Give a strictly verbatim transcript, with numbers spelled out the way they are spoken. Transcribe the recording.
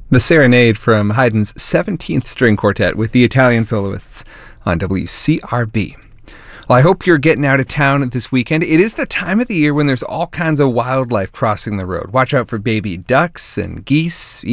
The Serenade from Haydn's seventeenth String Quartet with the Italian soloists on W C R B. Well, I hope you're getting out of town this weekend. It is the time of the year when there's all kinds of wildlife crossing the road. Watch out for baby ducks and geese,